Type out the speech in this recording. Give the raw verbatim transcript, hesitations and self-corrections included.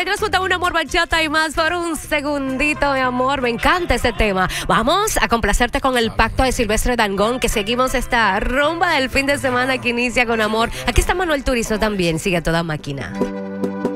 regreso de Un Amor Bachata y más por un segundito, mi amor. Me encanta ese tema. Vamos a complacerte con el pacto de Silvestre Dangond, que seguimos esta rumba del fin de semana que inicia con amor. Aquí está Manuel Turizo también. Sigue a toda máquina.